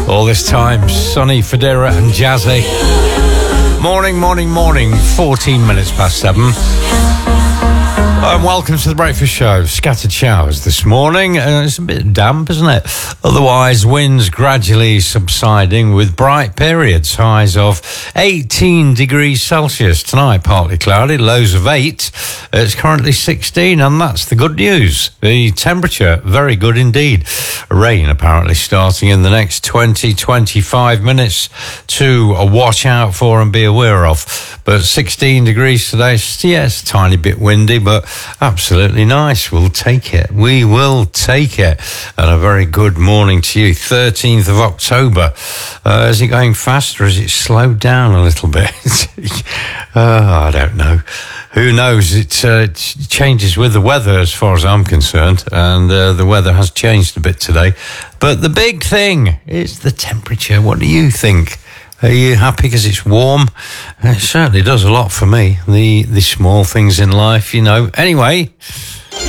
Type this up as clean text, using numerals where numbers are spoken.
All this time, Sonny Fodera and Jazzy. Morning, 14 minutes past 7. And welcome to the Breakfast Show. Scattered showers this morning. It's a bit damp, isn't it? Otherwise, winds gradually subsiding with bright periods. Highs of 18 degrees Celsius. Tonight, partly cloudy, lows of 8. It's currently 16, and that's the good news. The temperature, very good indeed. Rain apparently starting in the next 20-25 minutes to watch out for and be aware of. But 16 degrees today, yes, a tiny bit windy, but absolutely nice. We'll take it. We will take it. And a very good morning to you. 13th of October. Is it going fast or is it slowed down a little bit? I don't know. Who knows? It changes with the weather as far as I'm concerned. And the weather has changed a bit today. But the big thing is the temperature. What do you think? Are you happy because it's warm? It certainly does a lot for me. The small things in life, you know. Anyway,